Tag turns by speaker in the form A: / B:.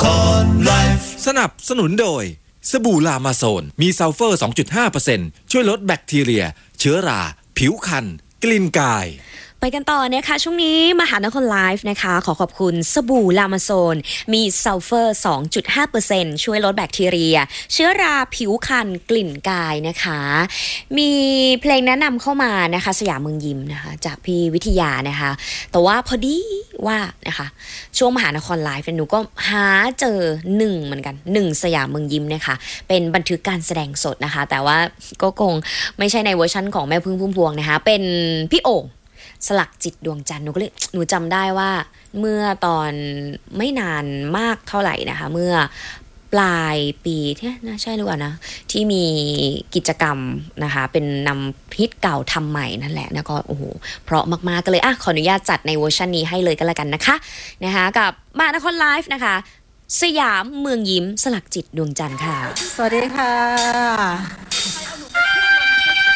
A: สนับสนุนโดยสบู่ลามาโซนมีซัลเฟอร์ 2.5% ช่วยลดแบคทีเรียเชื้อราผิวคันกลิ่นกาย
B: ไปกันต่อนะคะช่วงนี้มหานครไลฟ์นะคะขอบคุณสบู่ลามาโซนมีซัลเฟอร์ 2.5% ช่วยลดแบคทีเรียเชื้อราผิวคันกลิ่นกายนะคะมีเพลงแนะนำเข้ามานะคะสยามเมืองยิ้มนะคะจากพี่วิทยานะคะแต่ว่าพอดีว่านะคะช่วงมหานครไลฟ์หนูก็หาเจอเหมือนกันสยามเมืองยิ้มนะคะเป็นบันทึกการแสดงสดนะคะแต่ว่าก็คงไม่ใช่ในเวอร์ชั่นของแม่พึ่งพุ่มพวงนะคะเป็นพี่โอ่งสลักจิตดวงจันทร์หนูจำได้ว่าเมื่อตอนไม่นานมากเท่าไหร่นะคะเมื่อปลายปีที่น่าใช่หรือเปล่านะที่มีกิจกรรมนะคะเป็นนำฮิตเก่าทำใหม่นั่นแหละนะก็โอ้โหเพราะมากๆก็เลยขออนุญาตจัดในเวอร์ชันนี้ให้เลยก็แล้วกันนะคะกับมหานครไลฟ์นะคะสยามเมืองยิ้มสลักจิตดวงจันทร์ค่ะ
C: สวัสดีค่ะ